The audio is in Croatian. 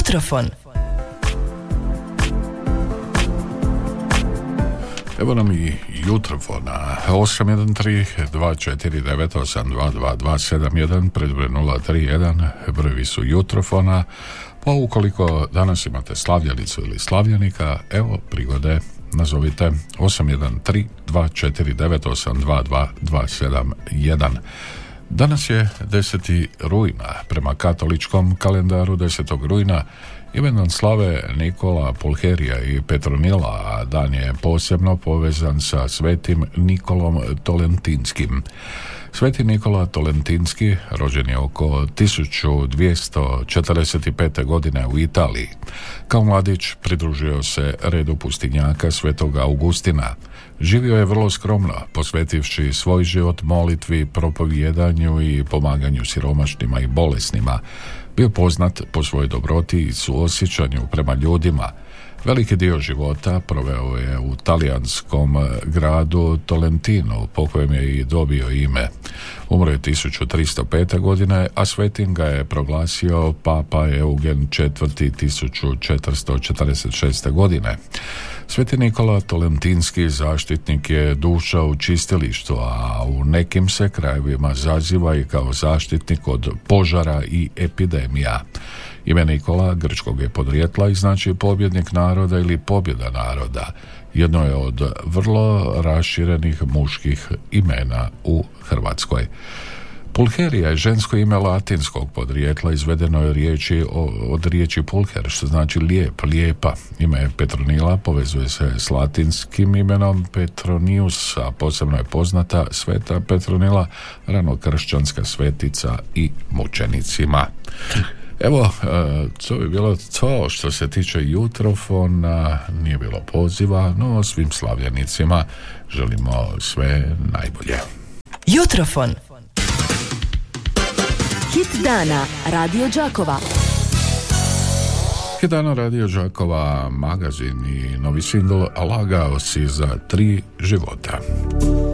Jutrofon. Evo nam i Jutrofona 813-249-822-271 predbroj 031, brojevi su Jutrofona. Pa ukoliko danas imate slavljanicu ili slavljanika, evo prigode, nazovite 813-249-822-271. Danas je 10. rujna, prema katoličkom kalendaru 10. rujna imendan slave Nikola Pulcherija i Petronila, a dan je posebno povezan sa svetim Nikolom Tolentinskim. Sveti Nikola Tolentinski rođen je oko 1245. godine u Italiji. Kao mladić pridružio se redu pustinjaka svetog Augustina. Živio je vrlo skromno, posvetivši svoj život molitvi, propovijedanju i pomaganju siromašnima i bolesnima. Bio poznat po svojoj dobroti i suosjećanju prema ljudima. Veliki dio života proveo je u talijanskom gradu Tolentinu, po kojem je i dobio ime. Umro je 1305. godine, a svetim ga je proglasio Papa Eugen IV. 1446. godine. Sveti Nikola Tolentinski zaštitnik je duša u čistilištu, a u nekim se krajevima zaziva i kao zaštitnik od požara i epidemija. Ime Nikola grčkog je podrijetla i znači pobjednik naroda ili pobjeda naroda. Jedno je od vrlo raširenih muških imena u Hrvatskoj. Pulcherija je žensko ime latinskog podrijetla, izvedeno je od riječi pulcher, što znači lijep, lijepa. Ime Petronila povezuje se s latinskim imenom Petronius, a posebno je poznata sveta Petronila, ranokršćanska svetica i mučenicima. Evo, to bi bilo to što se tiče Jutrofona, nije bilo poziva, no svim slavljenicima želimo sve najbolje. Jutrofon. Hit dana Radio Đakova. Hit dana Radio Đakova, magazin i novi singl Lagao si za 3 života.